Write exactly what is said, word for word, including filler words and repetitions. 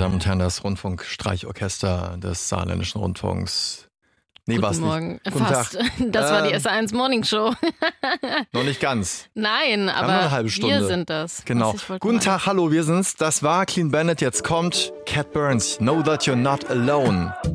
Damen und Herren, das Rundfunkstreichorchester des Saarländischen Rundfunks. Nee, Guten war's Morgen. nicht. Guten Fast. Tag. Das war die Ähm, S eins Morning Show. Noch nicht ganz. Nein, Wir haben aber noch eine halbe Stunde. wir sind das. Genau. Was ich wollte Guten meinen. Tag, hallo, wir sind's. Das war Clean Bandit. Jetzt kommt Cat Burns. Know that you're not alone.